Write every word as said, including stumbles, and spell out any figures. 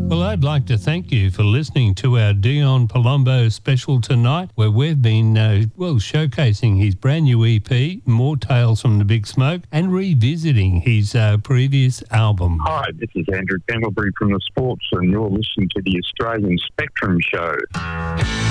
Well, I'd like to thank you for listening to our Dion Palumbo special tonight, where we've been, uh, well, showcasing his brand new E P, More Tales from the Big Smoke, and revisiting his uh, previous album. Hi, this is Andrew Pendlebury from The Sports, and you're listening to the Australian Spectrum Show.